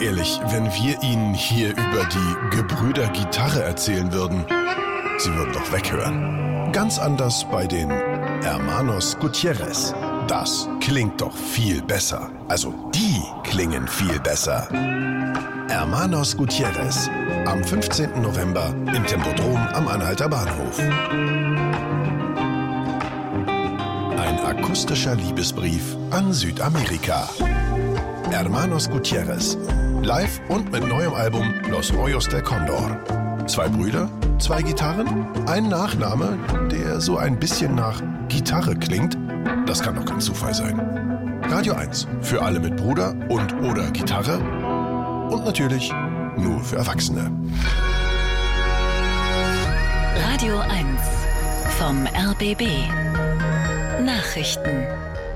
Ehrlich, wenn wir Ihnen hier über die Gebrüder Gitarre erzählen würden, Sie würden doch weghören. Ganz anders bei den Hermanos Gutierrez. Das klingt doch viel besser. Also, die klingen viel besser. Hermanos Gutierrez. Am 15. November im Tempodrom am Anhalter Bahnhof. Ein akustischer Liebesbrief an Südamerika. Hermanos Gutierrez. Live und mit neuem Album Los Hoyos del Condor. 2 Brüder, 2 Gitarren, ein Nachname, der so ein bisschen nach Gitarre klingt. Das kann doch kein Zufall sein. Radio 1 für alle mit Bruder und oder Gitarre. Und natürlich nur für Erwachsene. Radio 1 vom RBB. Nachrichten.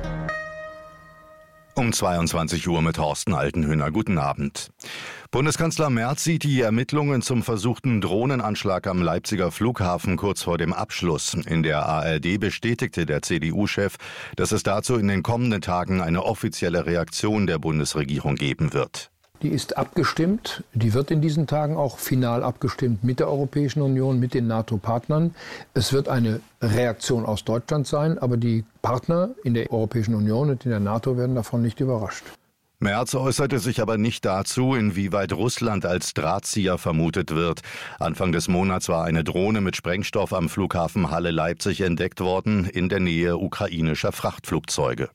Um 22 Uhr mit Thorsten Altenhöhner. Guten Abend. Bundeskanzler Merz sieht die Ermittlungen zum versuchten Drohnenanschlag am Leipziger Flughafen kurz vor dem Abschluss. In der ARD bestätigte der CDU-Chef, dass es dazu in den kommenden Tagen eine offizielle Reaktion der Bundesregierung geben wird. Die ist abgestimmt, die wird in diesen Tagen auch final abgestimmt mit der Europäischen Union, mit den NATO-Partnern. Es wird eine Reaktion aus Deutschland sein, aber die Partner in der Europäischen Union und in der NATO werden davon nicht überrascht. Merz äußerte sich aber nicht dazu, inwieweit Russland als Drahtzieher vermutet wird. Anfang des Monats war eine Drohne mit Sprengstoff am Flughafen Halle-Leipzig entdeckt worden, in der Nähe ukrainischer Frachtflugzeuge.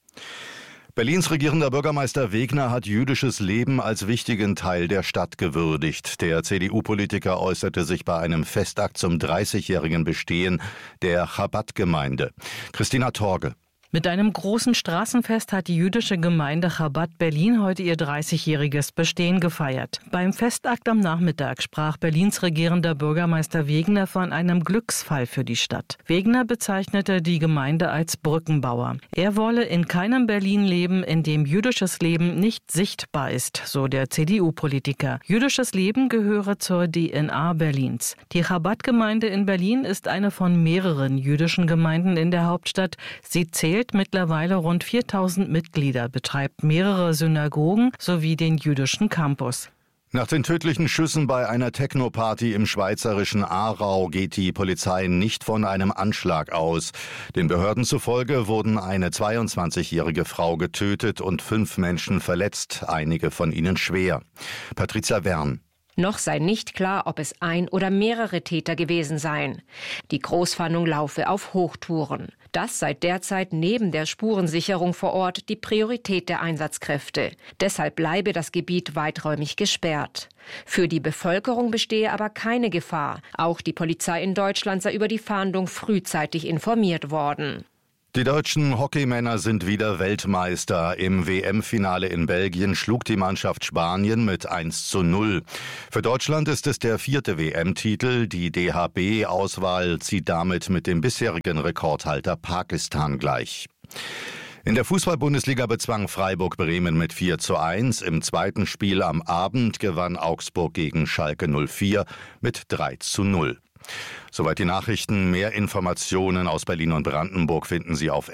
Berlins regierender Bürgermeister Wegner hat jüdisches Leben als wichtigen Teil der Stadt gewürdigt. Der CDU-Politiker äußerte sich bei einem Festakt zum 30-jährigen Bestehen der Chabad-Gemeinde. Christina Torge. Mit einem großen Straßenfest hat die jüdische Gemeinde Chabad Berlin heute ihr 30-jähriges Bestehen gefeiert. Beim Festakt am Nachmittag sprach Berlins regierender Bürgermeister Wegner von einem Glücksfall für die Stadt. Wegner bezeichnete die Gemeinde als Brückenbauer. Er wolle in keinem Berlin leben, in dem jüdisches Leben nicht sichtbar ist, so der CDU-Politiker. Jüdisches Leben gehöre zur DNA Berlins. Die Chabad-Gemeinde in Berlin ist eine von mehreren jüdischen Gemeinden in der Hauptstadt. Sie zählt mittlerweile rund 4000 Mitglieder, betreibt mehrere Synagogen sowie den jüdischen Campus. Nach den tödlichen Schüssen bei einer Techno-Party im schweizerischen Aarau geht die Polizei nicht von einem Anschlag aus. Den Behörden zufolge wurden eine 22-jährige Frau getötet und 5 Menschen verletzt, einige von ihnen schwer. Patricia Wern. Noch sei nicht klar, ob es ein oder mehrere Täter gewesen seien. Die Großfahndung laufe auf Hochtouren. Das sei derzeit neben der Spurensicherung vor Ort die Priorität der Einsatzkräfte. Deshalb bleibe das Gebiet weiträumig gesperrt. Für die Bevölkerung bestehe aber keine Gefahr. Auch die Polizei in Deutschland sei über die Fahndung frühzeitig informiert worden. Die deutschen Hockeymänner sind wieder Weltmeister. Im WM-Finale in Belgien schlug die Mannschaft Spanien mit 1:0. Für Deutschland ist es der 4. WM-Titel. Die DHB-Auswahl zieht damit mit dem bisherigen Rekordhalter Pakistan gleich. In der Fußball-Bundesliga bezwang Freiburg Bremen mit 4:1. Im zweiten Spiel am Abend gewann Augsburg gegen Schalke 04 mit 3:0. Soweit die Nachrichten. Mehr Informationen aus Berlin und Brandenburg finden Sie auf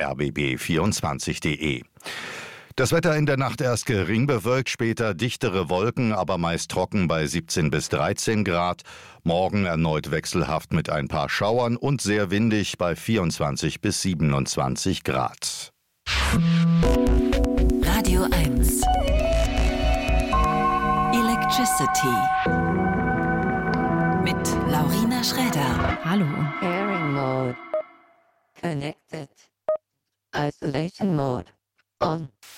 rbb24.de. Das Wetter in der Nacht erst gering bewölkt, später dichtere Wolken, aber meist trocken bei 17 bis 13 Grad. Morgen erneut wechselhaft mit ein paar Schauern und sehr windig bei 24 bis 27 Grad. Radio 1 Electricity mit Laurina Schräder. Hallo. Pairing Mode. Connected. Isolation Mode. On.